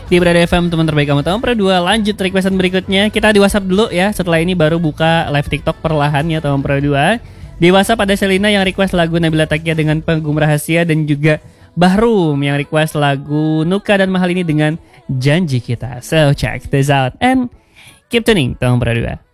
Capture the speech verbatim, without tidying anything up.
di Berada F M, teman terbaik kamu tahun per dua. Lanjut requestan berikutnya. Kita di WhatsApp dulu ya. Setelah ini baru buka live TikTok perlahan ya tahun per dua. Di WhatsApp ada Selina yang request lagu Nabila Takia dengan Penggum Rahasia, dan juga Bahrum yang request lagu Nuka dan Mahal ini dengan Janji Kita. So check this out and keep tuning tahun per dua.